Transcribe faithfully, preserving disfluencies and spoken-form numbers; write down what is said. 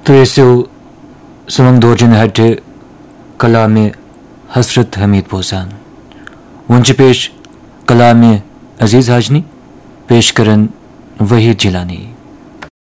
तो ऐसे समंग दोर्जन हटे कलाम हसरत हमीद बोसान वंच पेश कलाम अजीज़ हाजनी पेश करन वहीद जिलानी।